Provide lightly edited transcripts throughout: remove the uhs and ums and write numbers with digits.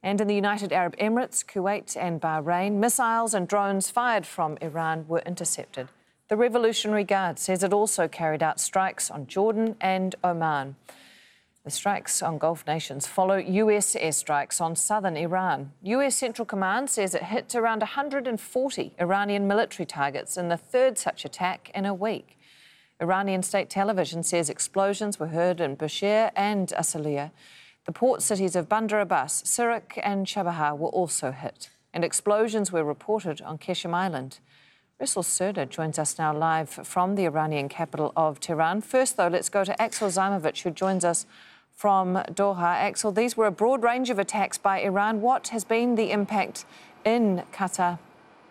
And in the United Arab Emirates, Kuwait and Bahrain, missiles and drones fired from Iran were intercepted. The Revolutionary Guard says it also carried out strikes on Jordan and Oman. The strikes on Gulf nations follow US airstrikes on southern Iran. US Central Command says it hit around 140 Iranian military targets in the third such attack in a week. Iranian state television says explosions were heard in Bushehr and Asaliya. The port cities of Bandar Abbas, Sirak and Chabahar were also hit, and explosions were reported on Qeshm Island. Ressel Serdar joins us now live from the Iranian capital of Tehran. First, though, let's go to Axel Zaimovic, who joins us from Doha. Axel, these were a broad range of attacks by Iran. What has been the impact in Qatar?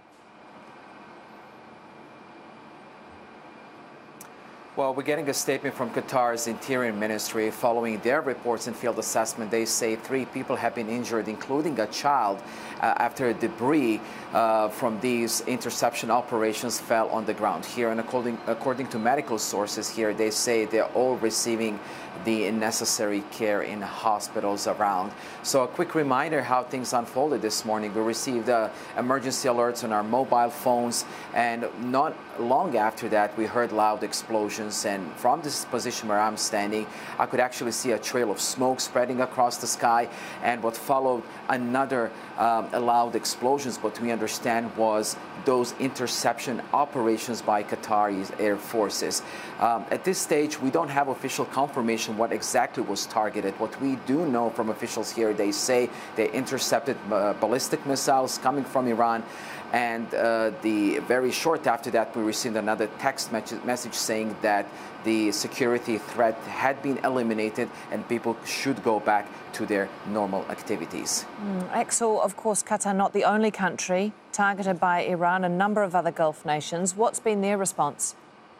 Well, we're getting a statement from Qatar's Interior Ministry following their reports and field assessment. They say 3 people have been injured, including a child, after debris from these interception operations fell on the ground here. And according to medical sources here, they say they're all receiving the necessary care in hospitals around. So a quick reminder how things unfolded this morning. We received emergency alerts on our mobile phones, and not long after that we heard loud explosions. And from this position where I'm standing, I could actually see a trail of smoke spreading across the sky, and what followed another loud explosions, what we understand was those interception operations by Qatari air forces. At this stage, we don't have official confirmation what exactly was targeted. What we do know from officials here, they say they intercepted ballistic missiles coming from Iran. And the very short after that, we received another text message saying that the security threat had been eliminated and people should go back to their normal activities. Axel, of course, Qatar not the only country targeted by Iran, a number of other Gulf nations. What's been their response?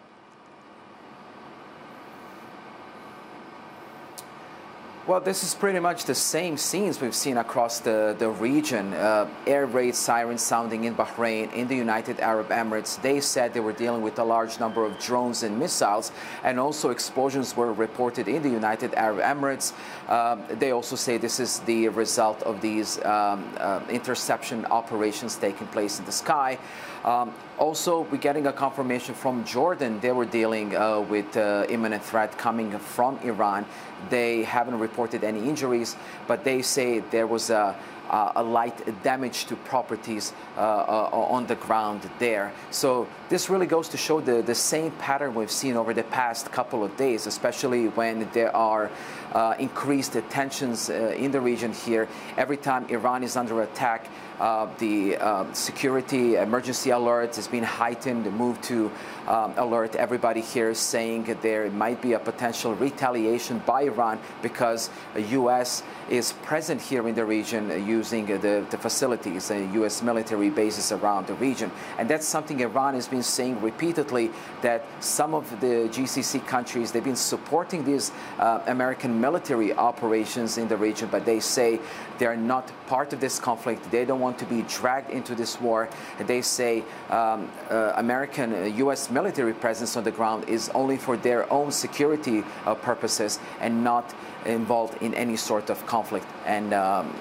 Well, this is pretty much the same scenes we've seen across the region. Air raid sirens sounding in Bahrain, in the United Arab Emirates. They said they were dealing with a large number of drones and missiles, and also explosions were reported in the United Arab Emirates. They also say this is the result of these interception operations taking place in the sky. Also, we're getting a confirmation from Jordan. They were dealing with imminent threat coming from Iran. They haven't reported any injuries, but they say there was a light damage to properties on the ground there. So this really goes to show the same pattern we've seen over the past couple of days, especially when there are increased tensions in the region here. Every time Iran is under attack, the security emergency alert has been heightened, moved to alert everybody here, saying that there might be a potential retaliation by Iran because the U.S. is present here in the region using the facilities, U.S. military bases around the region. And that's something Iran has been saying repeatedly, that some of the GCC countries, they've been supporting these American military operations in the region, but they say they're not part of this conflict. They don't want to be dragged into this war. They say American U.S. military presence on the ground is only for their own security purposes and not involved in any sort of conflict. And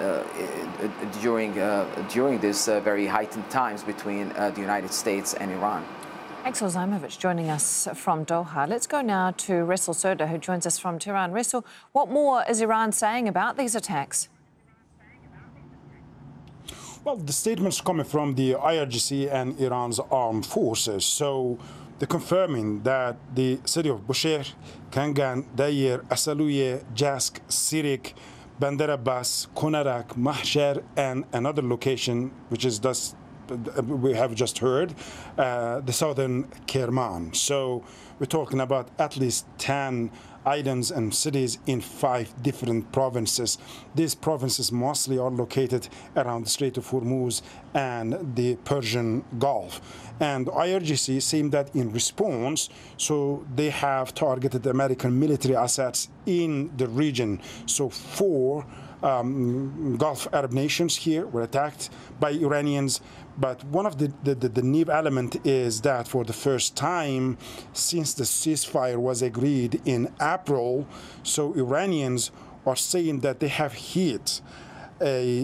during this very heightened times between the United States and Iran. Axel Zaimovic joining us from Doha. Let's go now to Ressel Serdar, who joins us from Tehran. Ressel, what more is Iran saying about these attacks? Well, the statements coming from the IRGC and Iran's armed forces. So they're confirming that the city of Bushehr, Kangan, Dayer, Asaliya, Jask, Sirak, Bandar Abbas, Konarak, Mahshar, and another location, which is thus we have just heard, the southern Kerman. So we're talking about at least 10 islands and cities in 5 different provinces. These provinces mostly are located around the Strait of Hormuz and the Persian Gulf. And IRGC seemed that in response, so they have targeted American military assets in the region. So 4 Gulf Arab nations here were attacked by Iranians. But one of the new element is that for the first time since the ceasefire was agreed in April, so Iranians are saying that they have hit a